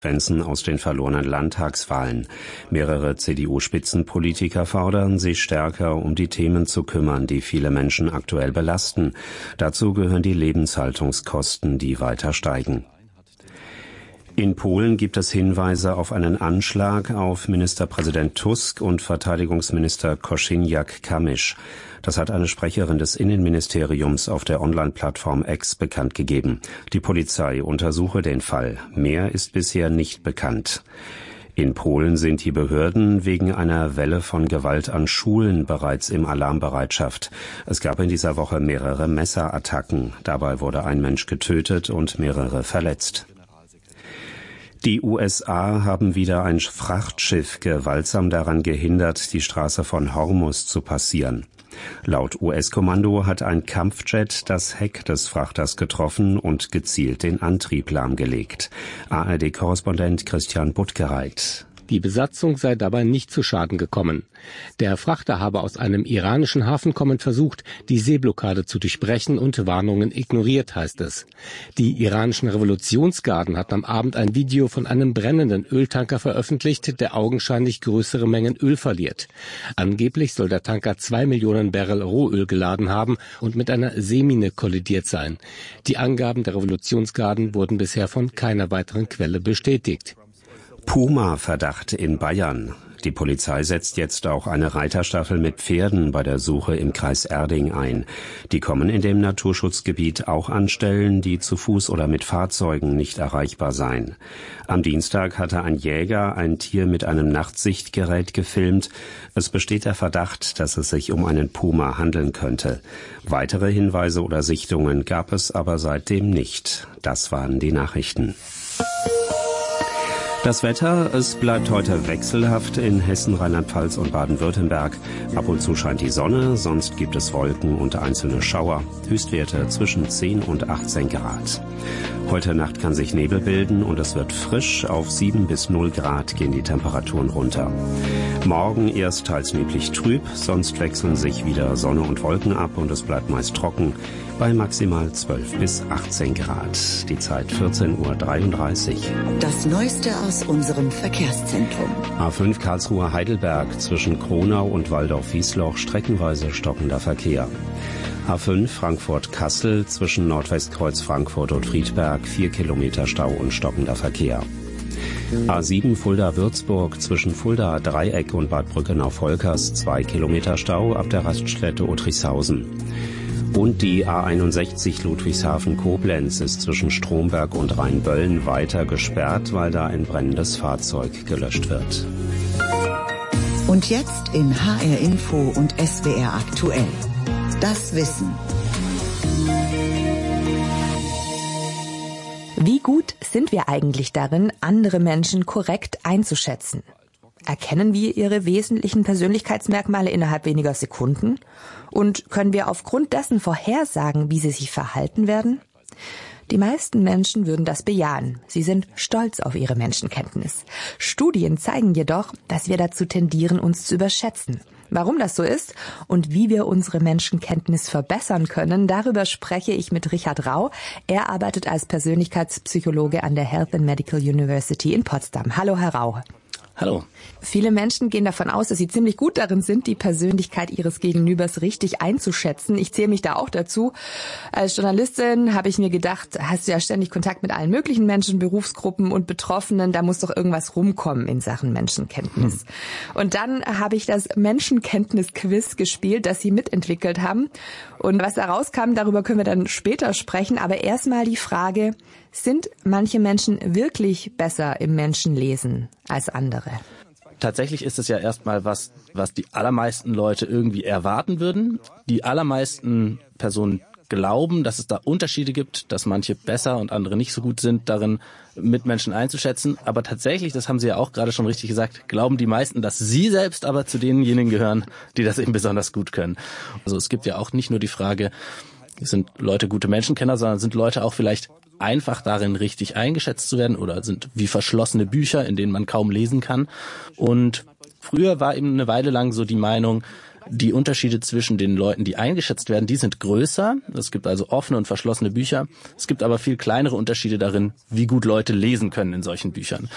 Konsequenzen aus den verlorenen Landtagswahlen. Mehrere CDU-Spitzenpolitiker fordern, sich stärker um die Themen zu kümmern, die viele Menschen aktuell belasten. Dazu gehören die Lebenshaltungskosten, die weiter steigen. In Polen gibt es Hinweise auf einen Anschlag auf Ministerpräsident Tusk und Verteidigungsminister Kosiniak-Kamysz. Das hat eine Sprecherin des Innenministeriums auf der Online-Plattform X bekannt gegeben. Die Polizei untersuche den Fall. Mehr ist bisher nicht bekannt. In Polen sind die Behörden wegen einer Welle von Gewalt an Schulen bereits in Alarmbereitschaft. Es gab in dieser Woche mehrere Messerattacken. Dabei wurde ein Mensch getötet und mehrere verletzt. Die USA haben wieder ein Frachtschiff gewaltsam daran gehindert, die Straße von Hormuz zu passieren. Laut US-Kommando hat ein Kampfjet das Heck des Frachters getroffen und gezielt den Antrieb lahmgelegt. ARD-Korrespondent Christian Buttgereit. Die Besatzung sei dabei nicht zu Schaden gekommen. Der Frachter habe aus einem iranischen Hafen kommend versucht, die Seeblockade zu durchbrechen und Warnungen ignoriert, heißt es. Die iranischen Revolutionsgarden hatten am Abend ein Video von einem brennenden Öltanker veröffentlicht, der augenscheinlich größere Mengen Öl verliert. Angeblich soll der Tanker 2 Millionen Barrel Rohöl geladen haben und mit einer Seemine kollidiert sein. Die Angaben der Revolutionsgarden wurden bisher von keiner weiteren Quelle bestätigt. Puma-Verdacht in Bayern. Die Polizei setzt jetzt auch eine Reiterstaffel mit Pferden bei der Suche im Kreis Erding ein. Die kommen in dem Naturschutzgebiet auch an Stellen, die zu Fuß oder mit Fahrzeugen nicht erreichbar seien. Am Dienstag hatte ein Jäger ein Tier mit einem Nachtsichtgerät gefilmt. Es besteht der Verdacht, dass es sich um einen Puma handeln könnte. Weitere Hinweise oder Sichtungen gab es aber seitdem nicht. Das waren die Nachrichten. Das Wetter, es bleibt heute wechselhaft in Hessen, Rheinland-Pfalz und Baden-Württemberg. Ab und zu scheint die Sonne, sonst gibt es Wolken und einzelne Schauer. Höchstwerte zwischen 10 und 18 Grad. Heute Nacht kann sich Nebel bilden und es wird frisch. Auf 7 bis 0 Grad gehen die Temperaturen runter. Morgen erst teils neblig trüb, sonst wechseln sich wieder Sonne und Wolken ab und es bleibt meist trocken bei maximal 12 bis 18 Grad. Die Zeit 14:33 Uhr. Das Neueste aus unserem Verkehrszentrum. A5 Karlsruhe-Heidelberg zwischen Kronau und Waldorf-Wiesloch streckenweise stockender Verkehr. A5 Frankfurt-Kassel zwischen Nordwestkreuz Frankfurt und Friedberg 4 Kilometer Stau und stockender Verkehr. A7 Fulda-Würzburg zwischen Fulda-Dreieck und Bad Brückenau-Volkers 2 Kilometer Stau ab der Raststätte Otrichshausen. Und die A61 Ludwigshafen-Koblenz ist zwischen Stromberg und Rheinböllen weiter gesperrt, weil da ein brennendes Fahrzeug gelöscht wird. Und jetzt in HR Info und SWR aktuell. Das Wissen. Wie gut sind wir eigentlich darin, andere Menschen korrekt einzuschätzen? Erkennen wir ihre wesentlichen Persönlichkeitsmerkmale innerhalb weniger Sekunden? Und können wir aufgrund dessen vorhersagen, wie sie sich verhalten werden? Die meisten Menschen würden das bejahen. Sie sind stolz auf ihre Menschenkenntnis. Studien zeigen jedoch, dass wir dazu tendieren, uns zu überschätzen. Warum das so ist und wie wir unsere Menschenkenntnis verbessern können, darüber spreche ich mit Richard Rau. Er arbeitet als Persönlichkeitspsychologe an der Health and Medical University in Potsdam. Hallo, Herr Rau. Hallo. Viele Menschen gehen davon aus, dass sie ziemlich gut darin sind, die Persönlichkeit ihres Gegenübers richtig einzuschätzen. Ich zähle mich da auch dazu. Als Journalistin habe ich mir gedacht, hast du ja ständig Kontakt mit allen möglichen Menschen, Berufsgruppen und Betroffenen. Da muss doch irgendwas rumkommen in Sachen Menschenkenntnis. Und dann habe ich das Menschenkenntnis-Quiz gespielt, das Sie mitentwickelt haben. Und was da rauskam, darüber können wir dann später sprechen. Aber erstmal die Frage, sind manche Menschen wirklich besser im Menschenlesen als andere? Tatsächlich ist es ja erstmal was die allermeisten Leute irgendwie erwarten würden. Die allermeisten Personen glauben, dass es da Unterschiede gibt, dass manche besser und andere nicht so gut sind, darin Mitmenschen einzuschätzen. Aber tatsächlich, das haben Sie ja auch gerade schon richtig gesagt, glauben die meisten, dass sie selbst aber zu denjenigen gehören, die das eben besonders gut können. Also es gibt ja auch nicht nur die Frage, sind Leute gute Menschenkenner, sondern sind Leute auch vielleicht einfach darin, richtig eingeschätzt zu werden oder sind wie verschlossene Bücher, in denen man kaum lesen kann. Und früher war eben eine Weile lang so die Meinung, Die Unterschiede zwischen den Leuten, die eingeschätzt werden, die sind größer. Es gibt also offene und verschlossene Bücher. Es gibt aber viel kleinere Unterschiede darin, wie gut Leute lesen können in solchen Büchern.